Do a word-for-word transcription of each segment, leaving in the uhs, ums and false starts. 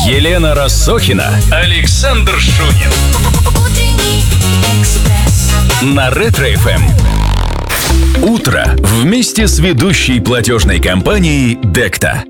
Елена Рассохина, Александр Шунин. На Ретро-эф эм. Утро вместе с ведущей платежной компанией Декта.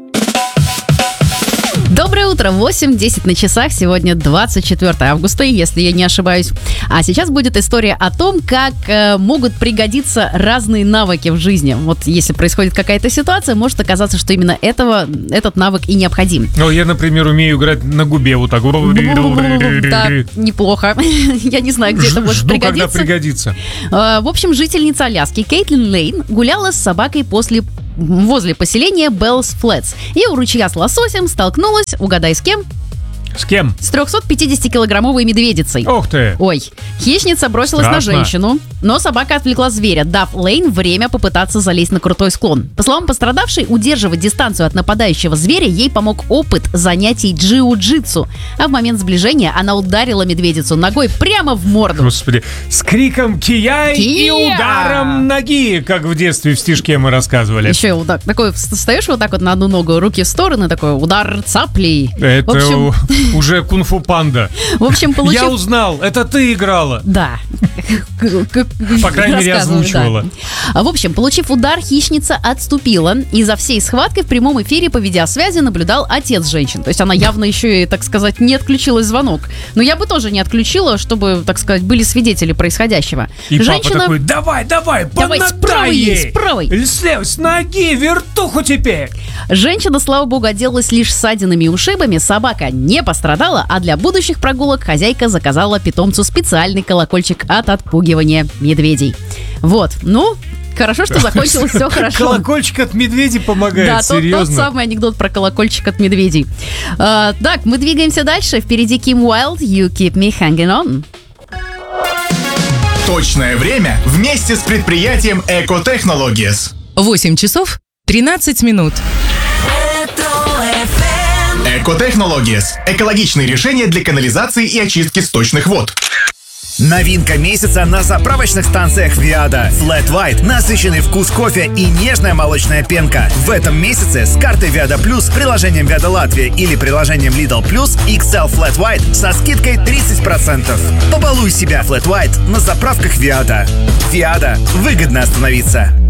Доброе утро, восемь десять на часах, сегодня двадцать четвёртое августа, если я не ошибаюсь. А сейчас будет история о том, как э, могут пригодиться разные навыки в жизни. Вот если происходит какая-то ситуация, может оказаться, что именно этого, этот навык и необходим. Ну, я, например, умею играть на губе вот так. Да, неплохо. Я не знаю, где это может Жду, пригодиться. когда пригодится. Э, В общем, жительница Аляски Кейтлин Лейн гуляла с собакой после возле поселения Беллс Флетс и у ручья с лососем столкнулась, угадай, с кем? С кем? С трехсотпятидесятикилограммовой медведицей. Ух ты! Ой, хищница бросилась Страшно. на женщину, но собака отвлекла зверя, дав Лейн время попытаться залезть на крутой склон. По словам пострадавшей, удерживать дистанцию от нападающего зверя ей помог опыт занятий джиу-джитсу. А в момент сближения она ударила медведицу ногой прямо в морду. Господи, с криком «Кияй!» и Кия! ударом ноги, как в детстве в стишке мы рассказывали. Еще вот так, такой встаешь вот так вот на одну ногу, руки в стороны, такой удар цаплей. Это В общем, у- уже кунг-фу панда. в общем, получив... Я узнал, это ты играла. Да. По крайней мере, Рассказываю, озвучивала. да. А, В общем, получив удар, хищница отступила. И за всей схваткой в прямом эфире по видеосвязи наблюдал отец женщин. То есть она явно еще и, так сказать, не отключила звонок. Но я бы тоже не отключила, чтобы, так сказать, были свидетели происходящего. И Женщина... папа такой: давай, давай, Давай, с помотай правой ей, ей. с правой. Слева, с ноги, вертуху теперь. Женщина, слава богу, отделалась лишь ссадинами и ушибами. Собака не пострадала, а для будущих прогулок хозяйка заказала питомцу специальный колокольчик от отпугивания медведей. Вот, ну... Хорошо, что закончилось все хорошо. Колокольчик от медведей помогает, Да, тот, тот серьезно. самый анекдот про колокольчик от медведей. А, так, мы двигаемся дальше. Впереди Ким Уайлд, You Keep Me Hanging On. Точное время вместе с предприятием Eco Technologies. восемь часов тринадцать минут. Eco Technologies – экологичные решения для канализации и очистки сточных вод. Новинка месяца на заправочных станциях Viada. Flat White, насыщенный вкус кофе и нежная молочная пенка. В этом месяце с картой Viada Plus, приложением Viada Латвия или приложением Lidl Plus икс эл Flat White со скидкой тридцать процентов. Побалуй себя Flat White на заправках Viada. Viada. Выгодно остановиться.